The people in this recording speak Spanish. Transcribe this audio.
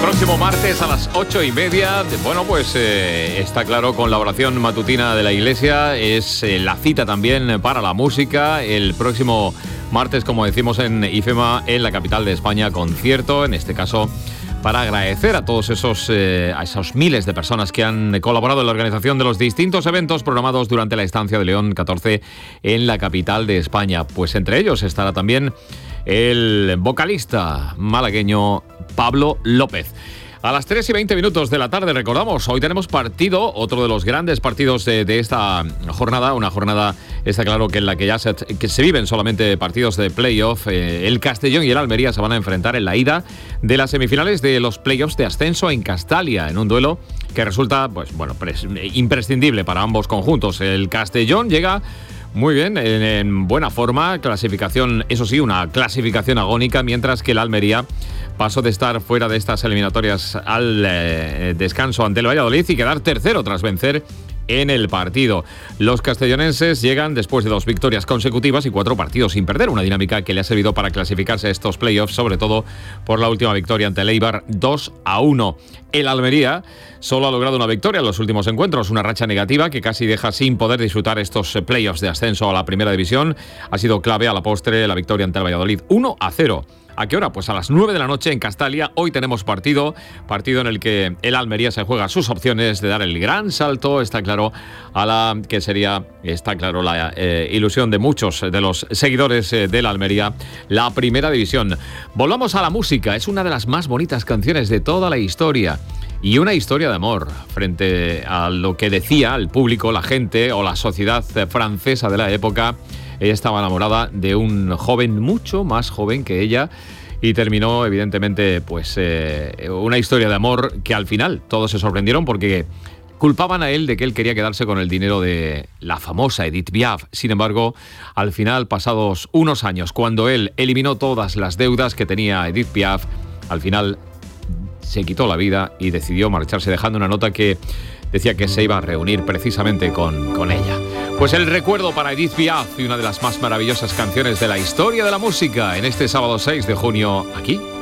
Próximo martes a las 8:30. Bueno, pues está claro, con la oración matutina de la Iglesia. Es la cita también para la música. El próximo martes, como decimos en IFEMA, en la capital de España, concierto, en este caso para agradecer a todos a esos miles de personas que han colaborado en la organización de los distintos eventos programados durante la estancia de León XIV en la capital de España. Pues entre ellos estará también el vocalista malagueño Pablo López. A las 3:20 de la tarde, recordamos, hoy tenemos partido, otro de los grandes partidos de esta jornada, una jornada, está claro, que en la que se viven solamente partidos de playoff. El Castellón y el Almería se van a enfrentar en la ida de las semifinales de los playoffs de ascenso en Castalia, en un duelo que resulta, imprescindible para ambos conjuntos. El Castellón llega muy bien, en buena forma, clasificación, eso sí, una clasificación agónica, mientras que el Almería pasó de estar fuera de estas eliminatorias al descanso ante el Valladolid y quedar tercero tras vencer en el partido. Los castellonenses llegan después de 2 victorias consecutivas y 4 partidos sin perder, una dinámica que le ha servido para clasificarse a estos playoffs, sobre todo por la última victoria ante el Eibar 2-1. El Almería solo ha logrado una victoria en los últimos encuentros, una racha negativa que casi deja sin poder disfrutar estos playoffs de ascenso a la primera división. Ha sido clave a la postre la victoria ante el Valladolid 1-0. ¿A qué hora? Pues a las 9 de la noche en Castalia. Hoy tenemos partido en el que el Almería se juega sus opciones de dar el gran salto, está claro, a la que sería, está claro, la ilusión de muchos de los seguidores del Almería, la primera división. Volvamos a la música, es una de las más bonitas canciones de toda la historia. Y una historia de amor frente a lo que decía el público, la gente o la sociedad francesa de la época. Ella estaba enamorada de un joven mucho más joven que ella y terminó, evidentemente, una historia de amor que al final todos se sorprendieron porque culpaban a él de que él quería quedarse con el dinero de la famosa Edith Piaf. Sin embargo, al final, pasados unos años, cuando él eliminó todas las deudas que tenía Edith Piaf, al final se quitó la vida y decidió marcharse, dejando una nota que decía que se iba a reunir precisamente con ella. Pues el recuerdo para Edith Piaf y una de las más maravillosas canciones de la historia de la música en este sábado 6 de junio, aquí